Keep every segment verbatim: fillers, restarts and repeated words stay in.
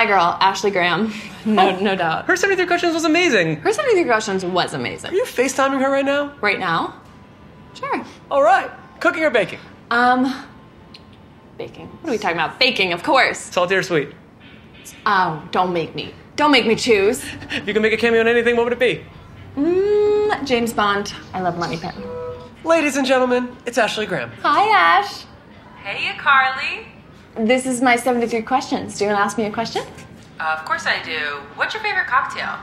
My girl, Ashley Graham. No, oh, no doubt. Her seventy-three questions was amazing. Her seventy-three questions was amazing. Are you FaceTiming her right now? Right now? Sure. All right. Cooking or baking? Um, baking. What are we talking about? Baking, of course. Salty or sweet? Oh, don't make me. Don't make me choose. If you can make a cameo in anything, what would it be? Mmm, James Bond. I love Money Pit. Ladies and gentlemen, it's Ashley Graham. Hi, Ash. Hey, Carly. This is my seventy-three questions. Do you want to ask me a question? Uh, of course I do. What's your favorite cocktail?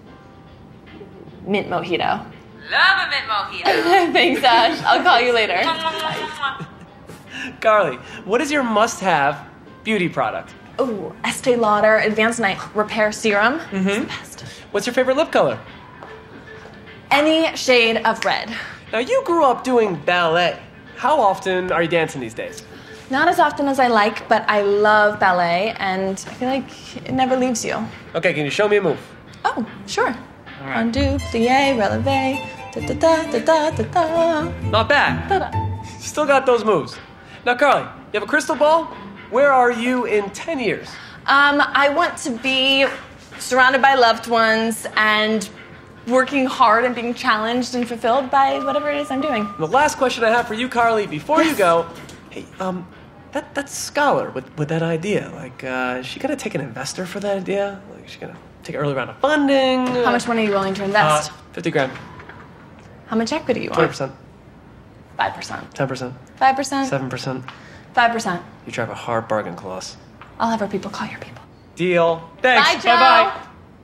Mint mojito. Love a mint mojito. Thanks, Ash. I'll call you later. Carly, what is your must-have beauty product? Ooh, Estee Lauder Advanced Night Repair Serum. Mm-hmm. It's the best. What's your favorite lip color? Any shade of red. Now, you grew up doing ballet. How often are you dancing these days? Not as often as I like, but I love ballet, and I feel like it never leaves you. Okay, can you show me a move? Oh, sure. All right. Undo, plie, releve, da da da da da da. Not bad. Da da. Still got those moves. Now, Carly, you have a crystal ball? Where are you in ten years? Um, I want to be surrounded by loved ones and working hard and being challenged and fulfilled by whatever it is I'm doing. The last question I have for you, Carly, before you go, hey, um, that that scholar with, with that idea, like, uh, is she gonna take an investor for that idea? Like, is she gonna take an early round of funding? How much money are you willing to invest? Uh, fifty grand. How much equity you want? twenty percent. five percent. ten percent. five percent. seven percent. five percent. You drive a hard bargain, clause. I'll have our people call your people. Deal. Thanks. Bye, Joe. Bye-bye.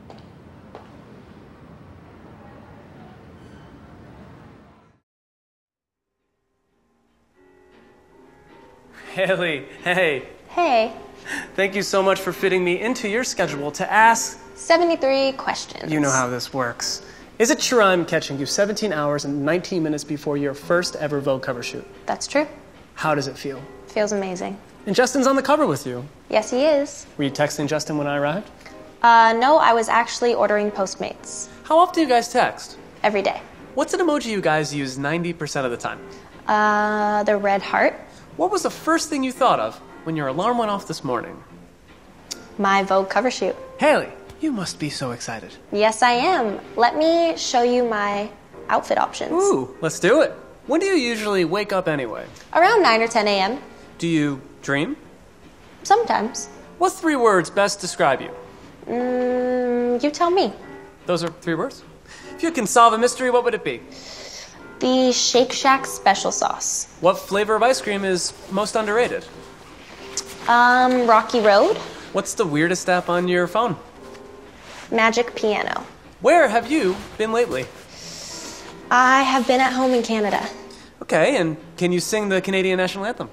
Haley, hey. Hey, Thank you so much for fitting me into your schedule to ask. seventy-three questions. You know how this works. Is it true I'm catching you seventeen hours and nineteen minutes before your first ever Vogue cover shoot? That's true. How does it feel? Feels amazing. And Justin's on the cover with you. Yes, he is. Were you texting Justin when I arrived? Uh, no, I was actually ordering Postmates How often do you guys text? every day. What's an emoji you guys use ninety percent of the time? Uh, the red heart, What was the first thing you thought of when your alarm went off this morning? my Vogue cover shoot. Haley, you must be so excited. Yes, I am. Let me show you my outfit options. Ooh, let's do it. When do you usually wake up anyway? Around nine or ten a.m. Do you dream? Sometimes. What three words best describe you? Mm, you tell me. Those are three words? If you can solve a mystery, what would it be? The Shake Shack special sauce. What flavor of ice cream is most underrated? Um, Rocky Road, What's the weirdest app on your phone? Magic Piano. Where have you been lately? I have been at home in Canada. Okay, and can you sing the Canadian national anthem?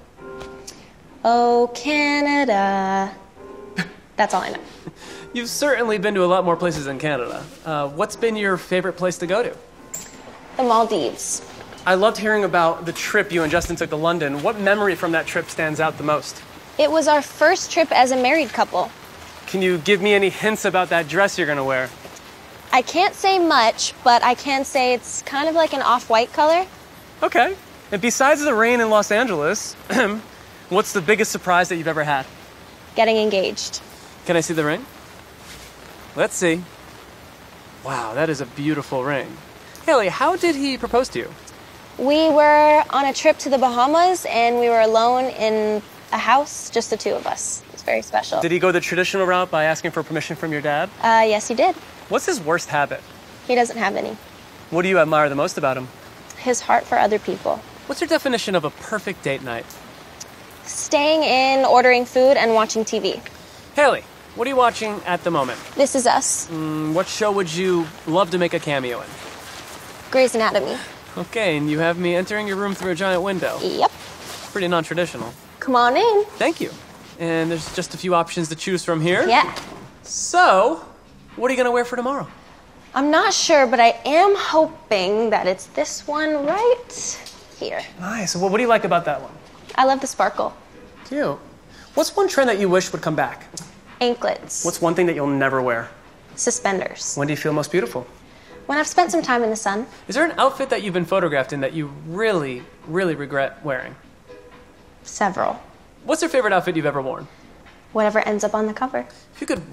Oh, Canada. That's all I know. You've certainly been to a lot more places than Canada. Uh, what's been your favorite place to go to? The Maldives. I loved hearing about the trip you and Justin took to London. What memory from that trip stands out the most? It was our first trip as a married couple. Can you give me any hints about that dress you're gonna wear? I can't say much, but I can say it's kind of like an off-white color. Okay. And besides the rain in Los Angeles, what's the biggest surprise that you've ever had? Getting engaged. Can I see the ring? Let's see. Wow, that is a beautiful ring. Haley, how did he propose to you? We were on a trip to the Bahamas, and we were alone in a house, just the two of us. It's very special. Did he go the traditional route by asking for permission from your dad? Uh, yes, he did. What's his worst habit? He doesn't have any. What do you admire the most about him? His heart for other people. What's your definition of a perfect date night? Staying in, ordering food, and watching T V. Haley, what are you watching at the moment? This Is Us. Mm, what show would you love to make a cameo in? Grey's Anatomy. Okay, and you have me entering your room through a giant window. Yep. Pretty non-traditional. Come on in. Thank you. And there's just a few options to choose from here. Yeah. So, what are you gonna wear for tomorrow? I'm not sure, but I am hoping that it's this one right here. Nice. Well, what do you like about that one? I love the sparkle. Cute. What's one trend that you wish would come back? Anklets. What's one thing that you'll never wear? Suspenders. When do you feel most beautiful? When I've spent some time in the sun. Is there an outfit that you've been photographed in that you really, really regret wearing? Several. What's your favorite outfit you've ever worn? Whatever ends up on the cover. If you could